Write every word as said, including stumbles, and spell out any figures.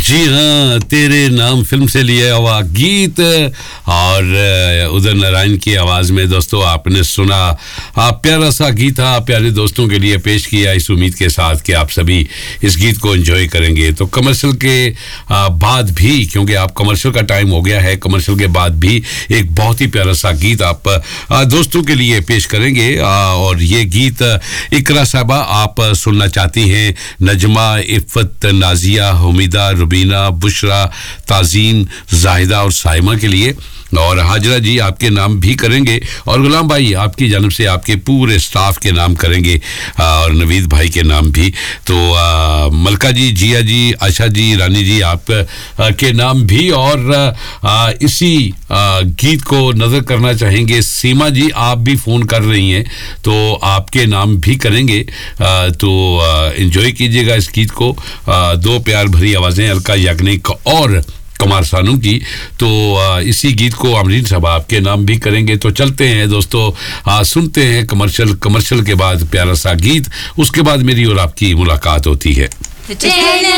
जी हाँ, तेरे नाम फिल्म से लिए हुआ गीत और उदय नारायण की आवाज में दोस्तों आपने सुना। आप प्यारा सा गीत था, प्यारे दोस्तों के लिए पेश किया इस उम्मीद के साथ कि आप सभी इस गीत को एंजॉय करेंगे। तो कमर्शियल के बाद भी, क्योंकि आप कमर्शियल का टाइम हो गया है, कमर्शियल के बाद भी एक बहुत ही प्यारा सा गीत आप दोस्तों के लिए पेश करेंगे। और ये गीत इकरा साहबा आप सुनना चाहती हैं, नजमा, इफ़त, नाजिया, हुमीदा, रुबीना, बुशरा, ताजीन, जाहिदा और साइमा के लिए। और हाजरा जी आपके नाम भी करेंगे और गुलाम भाई आपकी जानब से आपके पूरे स्टाफ के नाम करेंगे और नवीद भाई के नाम भी। तो आ, मलका जी, जिया जी, आशा जी, रानी जी आप आ, के नाम भी। और आ, इसी आ, गीत को नज़र करना चाहेंगे सीमा जी, आप भी फ़ोन कर रही हैं तो आपके नाम भी करेंगे। आ, तो एंजॉय कीजिएगा इस गीत को। आ, दो प्यार भरी आवाज़ें अलका याग्निक और कुमार सानू की। तो आ, इसी गीत को अमरीन साहब आपके नाम भी करेंगे। तो चलते हैं दोस्तों, आ, सुनते हैं कमर्शियल। कमर्शियल के बाद प्यारा सा गीत, उसके बाद मेरी और आपकी मुलाकात होती है।